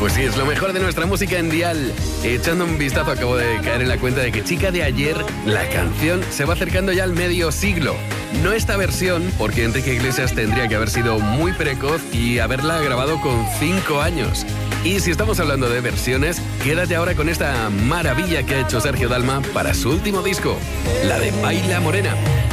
Pues sí, es lo mejor de nuestra música en Dial. Echando un vistazo acabo de caer en la cuenta de que Chica de Ayer, la canción, se va acercando ya al medio siglo. No esta versión, porque Enrique Iglesias tendría que haber sido muy precoz y haberla grabado con 5 años. Y si estamos hablando de versiones, quédate ahora con esta maravilla que ha hecho Sergio Dalma para su último disco, la de Baila Morena.